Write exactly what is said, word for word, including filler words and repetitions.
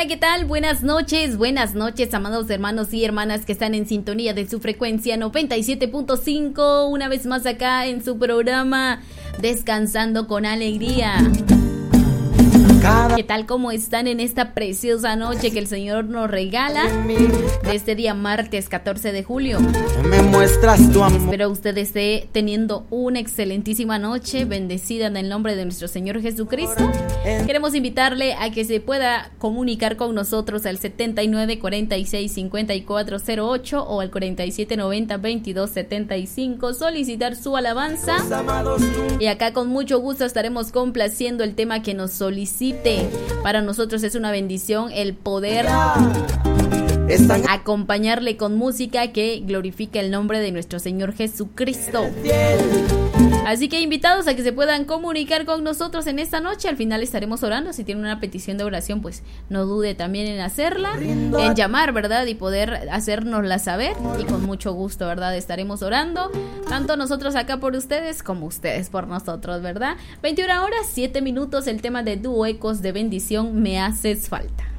¿qué tal? Buenas noches, buenas noches, amados hermanos y hermanas que están en sintonía de su frecuencia noventa y siete punto cinco, una vez más acá en su programa Descansando con Alegría. ¿Qué tal? ¿Cómo están en esta preciosa noche que el Señor nos regala de este día martes catorce de julio? Me muestras tu amor. Espero usted esté teniendo una excelentísima noche, bendecida en el nombre de nuestro Señor Jesucristo. Queremos invitarle a que se pueda comunicar con nosotros al setenta y nueve cuarenta y seis cincuenta y cuatro cero ocho o al cuarenta y siete noventa veintidós setenta y cinco, solicitar su alabanza. Y acá con mucho gusto estaremos complaciendo el tema que nos solicite. Para nosotros es una bendición el poder acompañarle con música que glorifica el nombre de nuestro Señor Jesucristo. Así que invitados a que se puedan comunicar con nosotros en esta noche. Al final estaremos orando. Si tienen una petición de oración, pues no dude también en hacerla, en llamar, ¿verdad? Y poder hacérnosla saber. Y con mucho gusto, ¿verdad? Estaremos orando, tanto nosotros acá por ustedes como ustedes por nosotros, ¿verdad? veintiuna horas, siete minutos, el tema de Dúo Ecos de Bendición, Me Haces Falta.